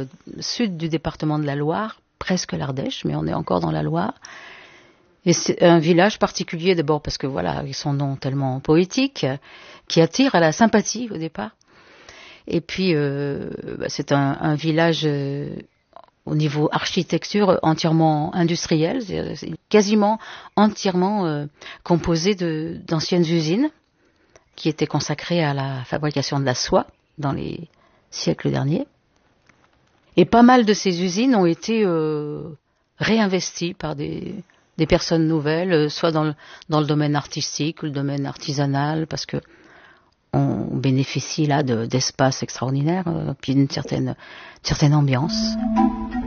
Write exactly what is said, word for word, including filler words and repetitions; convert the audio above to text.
sud du département de la Loire, presque l'Ardèche, mais on est encore dans la Loire. Et c'est un village particulier d'abord parce que voilà, avec son nom tellement poétique, qui attire à la sympathie au départ. Et puis euh, bah, c'est un, un village euh, au niveau architecture entièrement industriel, c'est, c'est quasiment entièrement euh, composé de, d'anciennes usines qui étaient consacrées à la fabrication de la soie dans les siècles derniers. Et pas mal de ces usines ont été euh, réinvesties par des, des personnes nouvelles, soit dans le, dans le domaine artistique ou le domaine artisanal, parce que on bénéficie là de, d'espaces extraordinaires, euh, puis d'une certaine, certaine ambiance.